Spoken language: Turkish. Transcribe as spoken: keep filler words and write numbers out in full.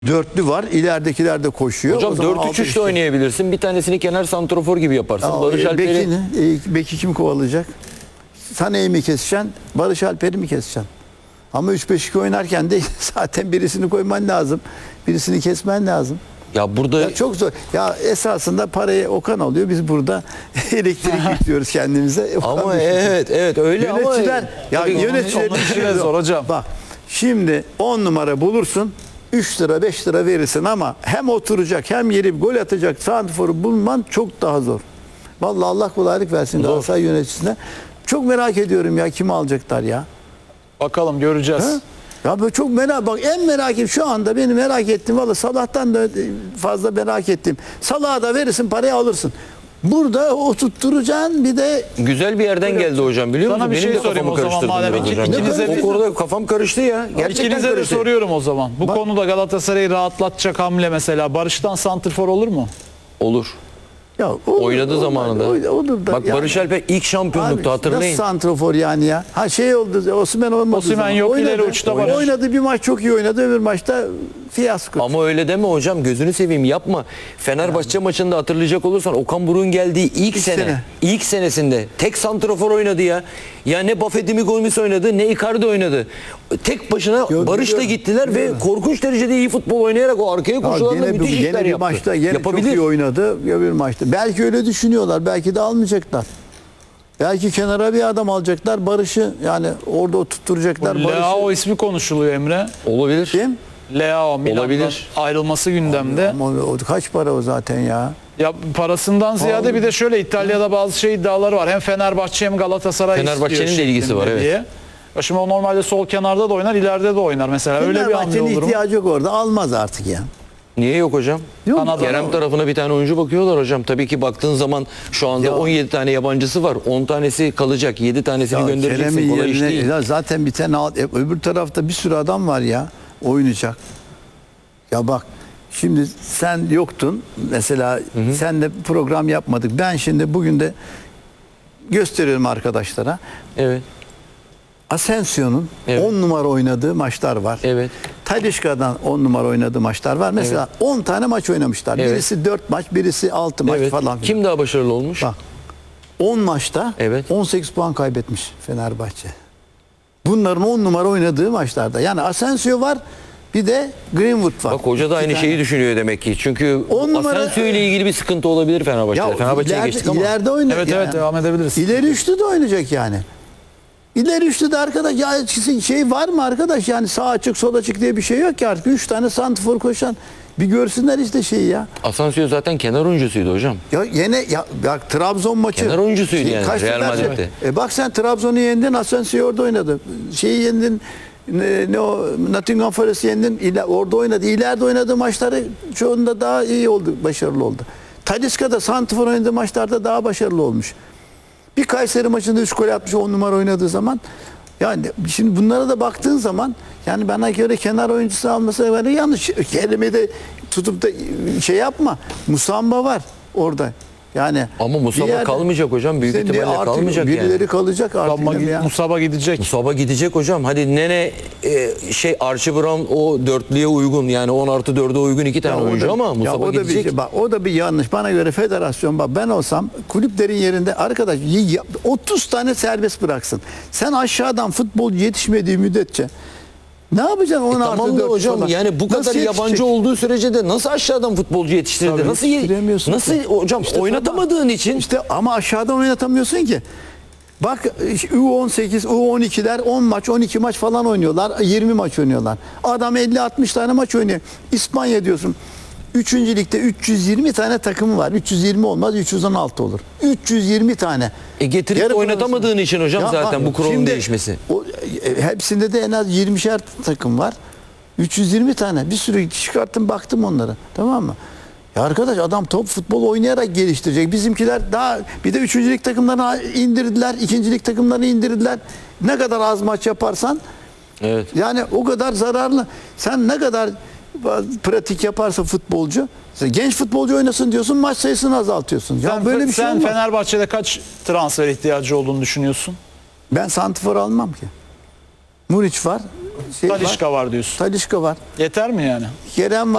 Dörtlü var. İleridekiler de koşuyor. Hocam dört üç üç de oynayabilirsin. Bir tanesini kenar santrofor gibi yaparsın. Ya, Barış Alper'i... Bekini, e, beki kim kovalayacak? Sane'yi mi keseceksin? Barış Alper'i mi keseceksin? Ama üç beş iki oynarken de zaten birisini koyman lazım. Birisini kesmen lazım. Ya burada Ya çok zor. Ya esasında parayı Okan alıyor. Biz burada elektrik yüklüyoruz kendimize. ama Okan evet evet öyle yöneticiler, ama ya tabii yöneticiler onun işi de zor hocam. Bak şimdi on numara bulursun. üç lira beş lira verirsin ama hem oturacak hem yeri gol atacak santrforu bulman çok daha zor. Vallahi Allah kolaylık versin Galatasaray yöneticisine. Çok merak ediyorum ya kimi alacaklar ya. Bakalım göreceğiz. Ha? Ya böyle çok merak bak en merak ettiğim şu anda beni merak ettim valla Salah'tan da fazla merak ettim. Salah'a da verirsin parayı alırsın. Burada oturtturacaksın bir de güzel bir yerden geldi hocam biliyor Sana musun? bir Benim şey de sorayım kafamı o zaman, madem karıştırdın iki- hocam. ikinize Bu bir- konuda kafam karıştı ya. Gerçekten İkinize de karıştı. soruyorum o zaman. Bu Bak- konuda Galatasaray'ı rahatlatacak hamle mesela Barış'tan santrfor olur mu? Olur. ya olur, Oynadığı olur, zamanında. olur, olur da Bak yani. Barış Alper ilk şampiyonlukta Abi, hatırlayın. nasıl santrofor yani ya? Ha şey oldu, Osimhen olmadı. Osimhen yok, ileri uçta Barış. Oynadı bir maç çok iyi oynadı, öbür maçta fiyasko. Ama öyle deme hocam, gözünü seveyim yapma. Fenerbahçe maçında hatırlayacak olursan Okan Buruk'un geldiği ilk İlk sene, sene. ilk senesinde tek santrafor oynadı ya. Ya ne Buffett'imi Gomis oynadı ne Icardi oynadı. Tek başına Yo, Barış'la biliyorum, gittiler biliyorum. ve korkunç derecede iyi futbol oynayarak o arkaya Ya koşularla gene, müthiş bir, işler gene bir yaptı. maçta gene çok Yapabilir. iyi oynadı, öbür maçta. Belki öyle düşünüyorlar, belki de almayacaklar. Belki kenara bir adam alacaklar, Barış'ı yani orada oturtturacaklar. Leao Barış'ı. ismi konuşuluyor Emre. Olabilir. Kim? Leao Milan'dan Olabilir. ayrılması gündemde. Ama o, kaç para o zaten ya? Ya parasından ziyade Pahalı. bir de şöyle İtalya'da bazı şey iddiaları var. Hem Fenerbahçe hem Galatasaray Fenerbahçe'nin istiyor de ilgisi şeklinde var, evet. diye. Ya şimdi o normalde sol kenarda da oynar, ileride de oynar mesela. Öyle bir hamle Fenerbahçe'nin olur mu? ihtiyacı yok orada, almaz artık ya. Niye yok hocam? Yok. Kanada- Kerem tarafına bir tane oyuncu bakıyorlar hocam. Tabii ki baktığın zaman şu anda Ya. on yedi tane yabancısı var. on tanesi kalacak. yedi tanesini Ya göndereceksin. Kerem'in Kolay iş yerine- değil. ya zaten bir tane al- e, öbür tarafta bir sürü adam var ya oynayacak. Ya bak şimdi sen yoktun mesela sen de program yapmadık. Ben şimdi bugün de gösteriyorum arkadaşlara. Evet. Asensio'nun Evet. on numara oynadığı maçlar var. Evet. Talisca'dan on numara oynadığı maçlar var. Mesela on tane maç oynamışlar. Evet. Birisi dört maç, birisi altı maç Evet. falan filan. Kim daha başarılı olmuş? Bak on maçta Evet. on sekiz puan kaybetmiş Fenerbahçe. Bunların on numara oynadığı maçlarda. Yani Asensio var, bir de Greenwood var. Bak hoca da aynı İki şeyi tane. düşünüyor demek ki. Çünkü On numara- Asensio ile ilgili bir sıkıntı olabilir Fenerbahçe'de. Ya Fenerbahçe'ye ileride, geçtik ama. ileride oynayacak. Evet evet devam edebiliriz. İleri üçlü de oynayacak yani. İleri üçlü de arkadaş ya şey var mı arkadaş yani sağ açık sol açık diye bir şey yok ki artık. Üç tane santrfor koşan bir görsünler işte şeyi ya. Asensio zaten kenar oyuncusuydu hocam. Ya yine ya bak Trabzon maçı. Kenar oyuncusuydu yani, kaç Real sefer- Madrid'de. E bak sen Trabzon'u yendin, Asensio orada oynadı. Şeyi yendin, ne, ne o Nottingham Forest'ı yendin, iler, orada oynadı. İleride oynadığı maçları çoğunda daha iyi oldu, başarılı oldu. Talisca'da santrfor oynadığı maçlarda daha başarılı olmuş. Bir Kayseri maçında üç gol atmış on numara oynadığı zaman. Yani şimdi bunlara da baktığın zaman yani bana göre kenar oyuncusu alması böyle yanlış. Kelimeyi de tutup da şey yapma. Musamba var orada. Yani Ama bir Musaba yerde- kalmayacak hocam. Büyük İşte ne ihtimalle artık kalmayacak birileri yani. kalacak artık. Musaba, değil mi ya? Musaba gidecek. Musaba gidecek hocam. Hadi Nene e, şey Archie Brown o dörtlüye uygun. Yani on artı dörde uygun iki tane Ya o oyuncu da- ama ya Musaba o da gidecek. Bir, bak, o da bir yanlış. Bana göre federasyon bak ben olsam kulüplerin yerinde arkadaş y- y- otuz tane serbest bıraksın. Sen aşağıdan futbolcu yetişmediği müddetçe ne yapacaksın on artı Tamam da dört hocam falan? yani bu Nasıl kadar yabancı yetişecek? olduğu sürece de nasıl aşağıdan futbolcu yetiştirdi? Tabii, nasıl ye- yetiştiremiyorsun nasıl ki. hocam İşte oynatamadığın için İşte ama aşağıdan oynatamıyorsun ki. Bak U on sekiz, U on ikiler on maç, on iki maç falan oynuyorlar. yirmi maç oynuyorlar. Adam elli altmış tane maç oynuyor. İspanya diyorsun. Üçüncü ligde üç yüz yirmi tane takımı var. üç yüz yirmi olmaz, üç yüz on altı olur. üç yüz yirmi tane. e, getirip Yarı de oynatamadığın profesyonel. için hocam Ya zaten bak, bu kuralın şimdi değişmesi. O, e, hepsinde de en az yirmişer takım var. üç yüz yirmi tane. Bir sürü çıkarttım baktım onlara. Tamam mı? Ya arkadaş adam top futbol oynayarak geliştirecek. Bizimkiler daha bir de üçüncü lig takımlarını indirdiler. ikinci lig takımlarını indirdiler. Ne kadar az maç yaparsan Evet. yani o kadar zararlı. Sen ne kadar pratik yaparsa futbolcu sen genç futbolcu oynasın diyorsun maç sayısını azaltıyorsun. Ya Sen, böyle bir şey sen olmaz. Fenerbahçe'de kaç transfer ihtiyacı olduğunu düşünüyorsun? Ben santifor almam ki. Muriç var. Şey Talisca var diyorsun. Talisca var. Yeter mi yani? Kerem var.